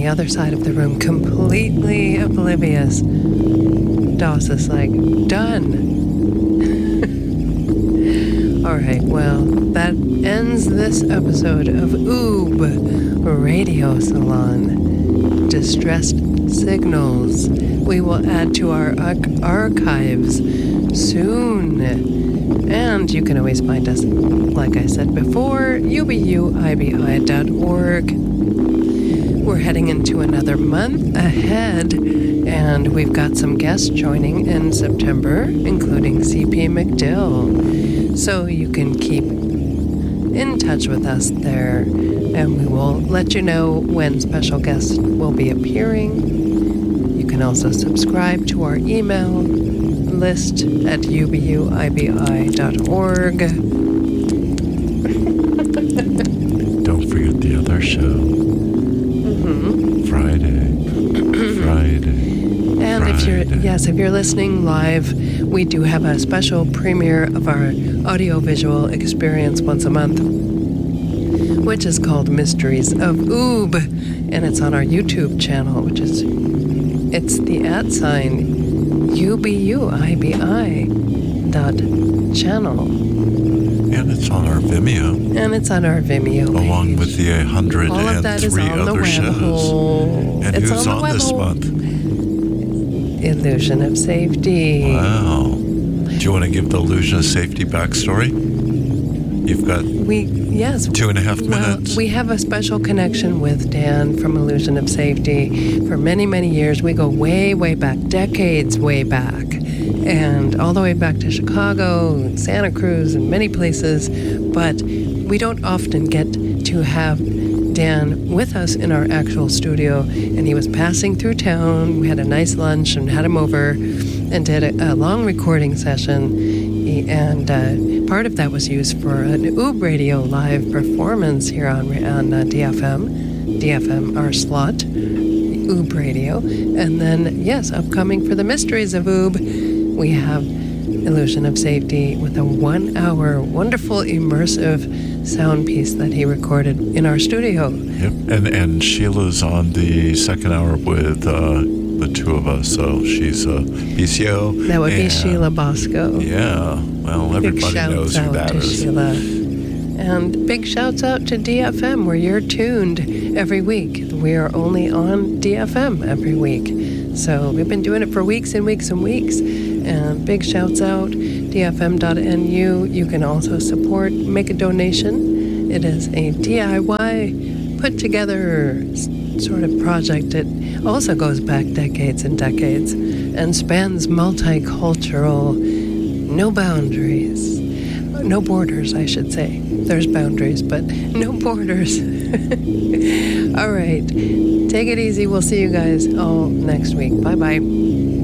the other side of the room, completely oblivious. Doss is like, done. All right, well, that ends this episode of Oob Radio Salon. Distressed Signals. We will add to our archives soon. And you can always find us, like I said before, ubuibi.org. We're heading into another month ahead, and we've got some guests joining in September, including CP McDill. So you can keep in touch with us there, and we will let you know when special guests will be appearing. You can also subscribe to our email list at ubuibi.org. Don't forget the other show. Friday. And if you're listening live, we do have a special premiere of our audiovisual experience once a month, which is called Mysteries of Oob, and it's on our YouTube channel, which is it's the @ubuibi.channel. And it's on our Vimeo. Along with the 103 All of that is on the other web shows. hole. And It's who's on the on web this hole. month? Illusion of Safety. Wow. Do you want to give the Illusion of Safety backstory? You've got 2.5 minutes. We have a special connection with Dan from Illusion of Safety. For many, many years, we go way, way back, decades way back, and all the way back to Chicago, Santa Cruz, and many places. But we don't often get to have Dan with us in our actual studio, and he was passing through town. We had a nice lunch and had him over and did a long recording session. And part of that was used for an Oob Radio live performance here on DFM, our slot, Oob Radio. And then, yes, upcoming for the Mysteries of Oob, we have Illusion of Safety with a 1-hour wonderful immersive sound piece that he recorded in our studio. Yep, and Sheila's on the second hour with the two of us, so she's BCO. That would be Sheila Bosco. Yeah, well, everybody knows who that is. Sheila. And big shouts out to DFM, where you're tuned every week. We are only on DFM every week. So we've been doing it for weeks and weeks and weeks. And big shouts out, dfm.nu. You can also support, make a donation. It is a DIY, put together sort of project. It also goes back decades and decades and spans multicultural, no boundaries. No borders, I should say. There's boundaries, but no borders. All right. Take it easy. We'll see you guys all next week. Bye-bye.